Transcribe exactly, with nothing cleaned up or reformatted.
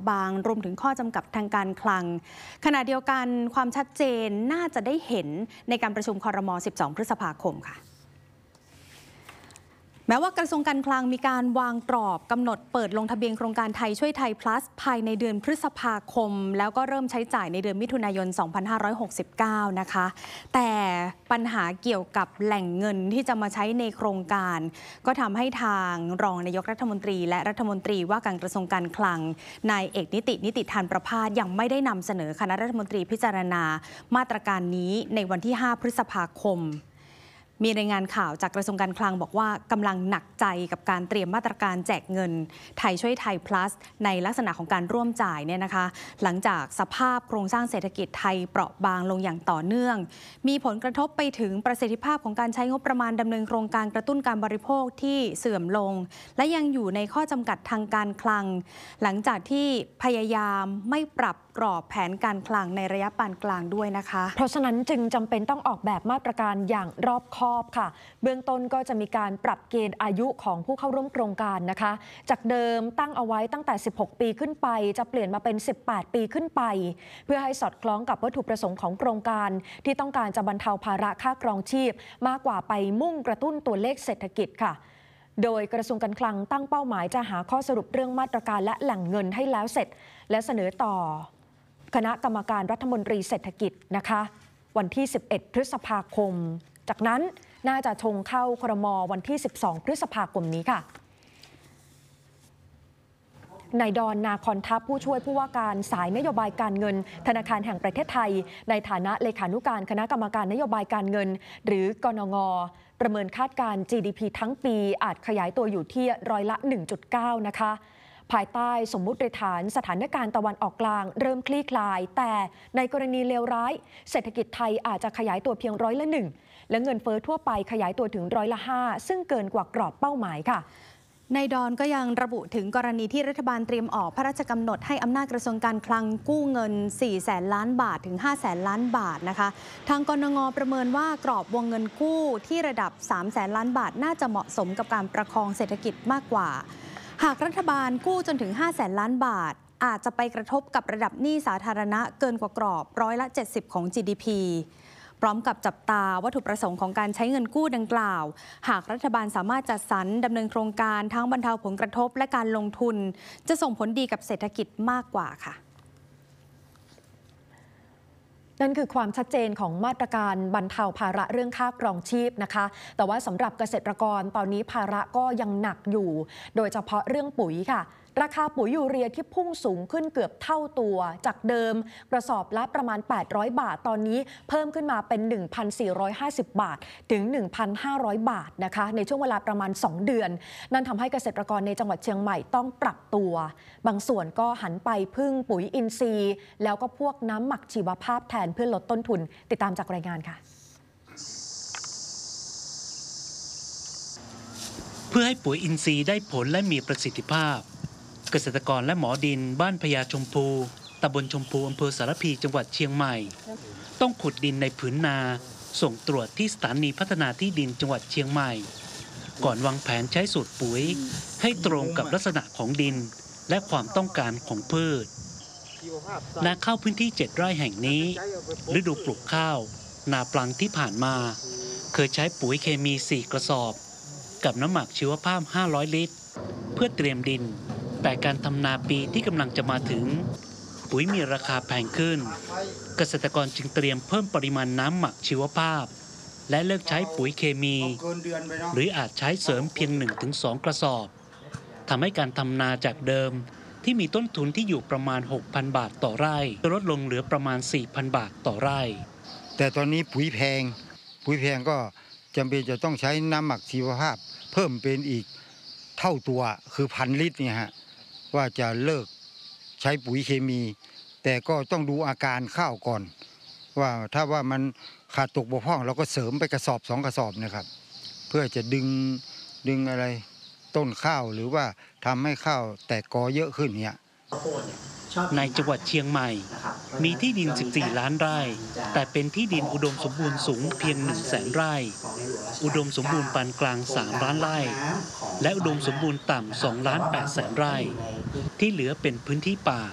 บางรวมถึงข้อจำกัดทางการคลังขณะเดียวกันความชัดเจนน่าจะได้เห็นในการประชุมครม. สิบสอง พฤษภาคมค่ะแม้ว่ากระทรวงการคลังมีการวางกรอบกำหนดเปิดลงทะเบียนโครงการไทยช่วยไทย plus ภายในเดือนพฤษภาคมแล้วก็เริ่มใช้จ่ายในเดือนมิถุนายน สองพันห้าร้อยหกสิบเก้า นะคะแต่ปัญหาเกี่ยวกับแหล่งเงินที่จะมาใช้ในโครงการก็ทำให้ทางรองนายกรัฐมนตรีและรัฐมนตรีว่าการกระทรวงการคลังนายเอกนิตินิติธานประภาสยังไม่ได้นำเสนอคณะรัฐมนตรีพิจารณามาตรการนี้ในวันที่ ห้า พฤษภาคมมีรายงานข่าวจากกระทรวงการคลังบอกว่ากำลังหนักใจกับการเตรียมมาตรการแจกเงินไทยช่วยไทย plus ในลักษณะของการร่วมจ่ายเนี่ยนะคะหลังจากสภาพโครงสร้างเศรษฐกิจไทยเปราะบางลงอย่างต่อเนื่องมีผลกระทบไปถึงประสิทธิภาพของการใช้งบประมาณดำเนินโครงการกระตุ้นการบริโภคที่เสื่อมลงและยังอยู่ในข้อจำกัดทางการคลังหลังจากที่พยายามไม่ปรับกรอบแผนการคลังในระยะปานกลางด้วยนะคะเพราะฉะนั้นจึงจำเป็นต้องออกแบบมาตรการอย่างรอบคอบค่ะเบื้องต้นก็จะมีการปรับเกณฑ์อายุของผู้เข้าร่วมโครงการนะคะจากเดิมตั้งเอาไว้ตั้งแต่สิบหกปีขึ้นไปจะเปลี่ยนมาเป็นสิบแปดปีขึ้นไปเพื่อให้สอดคล้องกับวัตถุประสงค์ของโครงการที่ต้องการจะบรรเทาภาระค่าครองชีพมากกว่าไปมุ่งกระตุ้นตัวเลขเศรษฐกิจค่ะโดยกระทรวงการคลังตั้งเป้าหมายจะหาข้อสรุปเรื่องมาตรการและแหล่งเงินให้แล้วเสร็จและเสนอต่อคณะกรรมการรัฐมนตรีเศรษฐกิจนะคะวันที่สิบเอ็ดพฤษภาคมจากนั้นน่าจะชงเข้าครม.วันที่สิบสองพฤษภาคมนี้ค่ะนายดอนนาคอนทัพผู้ช่วยผู้ว่าการสายนโยบายการเงินธนาคารแห่งประเทศไทยในฐานะเลขานุการคณะกรรมการนโยบายการเงินหรือกนง.ประเมินคาดการ จี ดี พี ทั้งปีอาจขยายตัวอยู่ที่ร้อยละ หนึ่งจุดเก้า นะคะภายใต้สมมุติฐานสถานการณ์ตะวันออกกลางเริ่มคลี่คลายแต่ในกรณีเลวร้ายเศรษฐกิจไทยอาจจะขยายตัวเพียงร้อยละหนึ่งและเงินเฟ้อทั่วไปขยายตัวถึงร้อยละห้าซึ่งเกินกว่ากรอบเป้าหมายค่ะนายดอนก็ยังระบุถึงกรณีที่รัฐบาลเตรียมออกพระราชกำหนดให้อำนาจกระทรวงการคลังกู้เงินสี่แสนล้านบาทถึงห้าแสนล้านบาทนะคะทางกนง.ประเมินว่ากรอบวงเงินกู้ที่ระดับสามแสนล้านบาทน่าจะเหมาะสมกับการประคองเศรษฐกิจมากกว่าหากรัฐบาลกู้จนถึงห้าแสนล้านบาทอาจจะไปกระทบกับระดับหนี้สาธารณะเกินกว่ากรอบร้อยละเจ็ดสิบของ จี ดี พี พร้อมกับจับตาวัตถุประสงค์ของการใช้เงินกู้ดังกล่าวหากรัฐบาลสามารถจัดสรรดำเนินโครงการทั้งบรรเทาผลกระทบและการลงทุนจะส่งผลดีกับเศรษฐกิจมากกว่าค่ะนั่นคือความชัดเจนของมาตรการบรรเทาภาระเรื่องค่าครองชีพนะคะแต่ว่าสำหรับเกษตรกรตอนนี้ภาระก็ยังหนักอยู่โดยเฉพาะเรื่องปุ๋ยค่ะราคาปุ๋ยยูเรียที่พุ่งสูงขึ้นเกือบเท่าตัวจากเดิมกระสอบละประมาณแปดร้อยบาทตอนนี้เพิ่มขึ้นมาเป็น หนึ่งพันสี่ร้อยห้าสิบ บาทถึง หนึ่งพันห้าร้อย บาทนะคะในช่วงเวลาประมาณสองเดือนนั่นทำให้เกษตรกรในจังหวัดเชียงใหม่ต้องปรับตัวบางส่วนก็หันไปพึ่งปุ๋ยอินทรีย์แล้วก็พวกน้ำหมักชีวภาพแทนเพื่อลดต้นทุนติดตามจากรายงานค่ะเพื่อให้ปุ๋ยอินทรีย์ได้ผลและมีประสิทธิภาพเกษตรกรและหมอดินบ้านพญาชมพูตำบลชมพูอำเภอสารพีจังหวัดเชียงใหม่ต้องขุดดินในผืนนาส่งตรวจที่สถานีพัฒนาที่ดินจังหวัดเชียงใหม่ก่อนวางแผนใช้สูตรปุ๋ยให้ตรงกับลักษณะของดินและความต้องการของพืชนาข้าวพื้นที่เจ็ดไร่แห่งนี้ฤดูปลูกข้าวนาปลังที่ผ่านมาเคยใช้ปุ๋ยเคมีสี่กระสอบกับน้ำหมักชีวภาพห้าร้อยลิตรเพื่อเตรียมดินแต่การทำนาปีที่กำลังจะมาถึงปุ๋ยมีราคาแพงขึ้นเกษตรกรจึงเตรียมเพิ่มปริมาณน้ำหมักชีวภาพและเลิกใช้ปุ๋ยเคมีหรืออาจใช้เสริมเพียง หนึ่งถึงสอง กระสอบทำให้การทำนาจากเดิมที่มีต้นทุนที่อยู่ประมาณ หกพัน บาทต่อไร่ลดลงเหลือประมาณ สี่พัน บาทต่อไร่แต่ตอนนี้ปุ๋ยแพงปุ๋ยแพงก็จำเป็นจะต้องใช้น้ำหมักชีวภาพเพิ่มเป็นอีกเท่าตัวคือพันลิตรเนี่ยฮะว่าจะเลิกใช้ปุ๋ยเคมีแต่ก็ต้องดูอาการข้าวก่อนว่าถ้าว่ามันขาดตกบกพร่องเราก็เสริมไปกระสอบสองกระสอบนะครับเพื่อจะดึงดึงอะไรต้นข้าวหรือว่าทำให้ข้าวแตกกอเยอะขึ้นเนี่ยในจังหวัดเชียงใหม่มีที่ดินสิบสี่ล้านไร่แต่เป็นที่ดินอุดมสมบูรณ์สูงเพียง หนึ่งแสน ไร่อุดมสมบูรณ์ปานกลางสามล้านไร่และอุดมสมบูรณ์ต่ำสองล้านแปดแสนไร่ที่เหลือเป็นพื้นที่ป่า